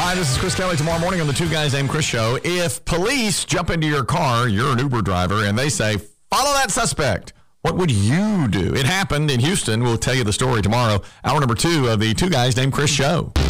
Hi, this is Chris Kelly. Tomorrow morning on the Two Guys Named Chris show. If police jump into your car, you're an Uber driver, and they say, follow that suspect, what would you do? It happened in Houston. We'll tell you the story tomorrow. Hour number 2 of the Two Guys Named Chris show.